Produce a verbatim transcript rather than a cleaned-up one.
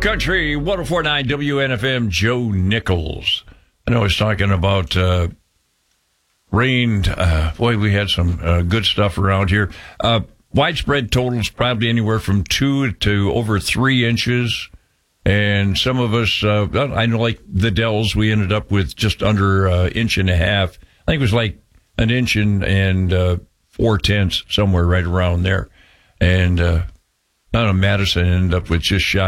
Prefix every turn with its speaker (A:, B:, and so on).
A: Country, one oh four point nine W N F M, Joe Nichols. I know I was talking about uh, rain. Uh, boy, we had some uh, good stuff around here. Uh, widespread totals probably anywhere from two to over three inches. And some of us, uh, I know like the Dells, we ended up with just under an uh, inch and a half. I think it was like an inch and, and uh, four tenths, somewhere right around there. And uh, I don't know, Madison ended up with just shy